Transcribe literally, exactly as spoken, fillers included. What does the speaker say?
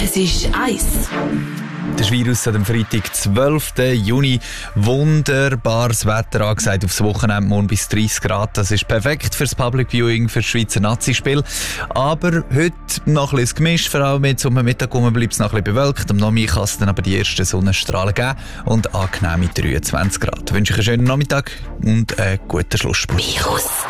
Es ist eins. Das Virus hat am Freitag, zwölften Juni. Wunderbares Wetter angesagt aufs Wochenende, morgen bis dreißig Grad. Das ist perfekt fürs Public Viewing, für das Schweizer Nazi-Spiel. Aber heute noch ein bisschen gemischt, vor allem jetzt um den Mittag herum bleibt es noch ein bisschen bewölkt. Am Nachmittag kann es dann aber die ersten Sonnenstrahlen geben und angenehme dreiundzwanzig Grad. Ich wünsche euch einen schönen Nachmittag und einen guten Schlussspurt. Virus.